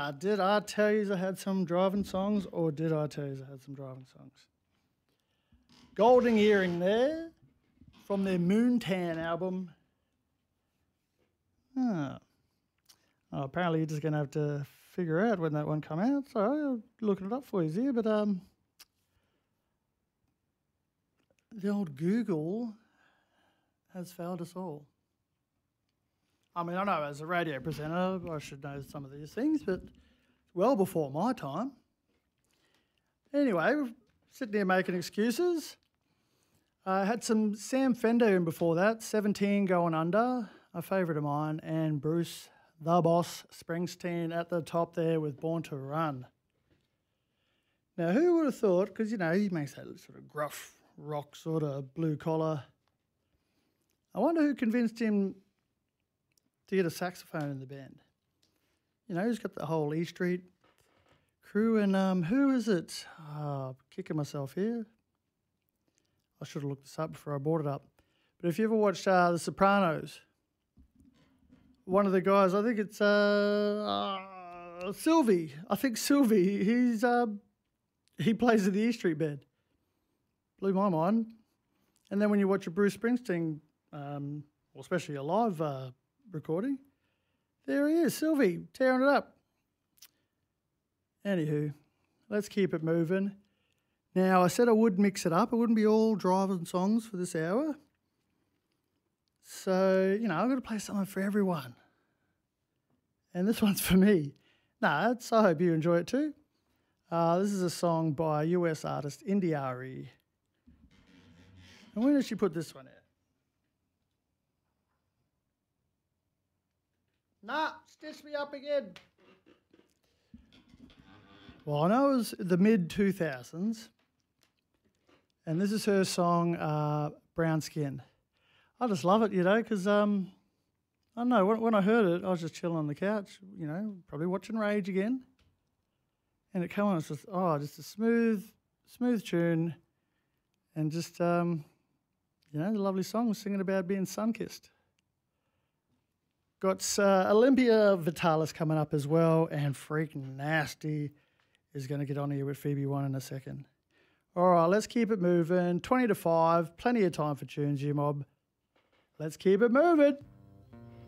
Did I tell you I had some driving songs, or did I tell you I had some driving songs? Golden Earring there, from their Moontan album. Oh, apparently you're just going to have to figure out when that one come out. So I'm looking it up for you here, but the old Google has failed us all. I mean, I know as a radio presenter I should know some of these things, but well before my time. Anyway, we're sitting here making excuses. I had some Sam Fender in before that, 17 Going Under, a favourite of mine, and Bruce the Boss Springsteen at the top there with Born to Run. Now, who would have thought, because, you know, he makes that sort of gruff rock sort of blue collar. I wonder who convinced him to get a saxophone in the band. You know, he's got the whole E Street crew, and who is it? Kicking myself here. I should have looked this up before I brought it up. But if you ever watched The Sopranos, one of the guys, I think it's Sylvie. I think Sylvie, he plays in the E Street band. Blew my mind. And then when you watch a Bruce Springsteen, or especially a live recording, there he is, Sylvie, tearing it up. Anywho, let's keep it moving. Now, I said I would mix it up. It wouldn't be all driving songs for this hour. So, you know, I've got to play something for everyone. And this one's for me. I hope you enjoy it too. This is a song by US artist India.Arie. And when did she put this one out? Stitch me up again. Well, I know it was the mid-2000s. And this is her song, Brown Skin. I just love it, you know, because, I don't know, when I heard it, I was just chilling on the couch, you know, probably watching Rage again. And it came on, it's just, just a smooth tune. And just, you know, the lovely song singing about being sun-kissed. Got Olympia Vitalis coming up as well, and Freaking Nasty is going to get on here with Phoebe One in a second. All right, let's keep it moving. 20 to 5, plenty of time for tunes, you mob. Let's keep it moving.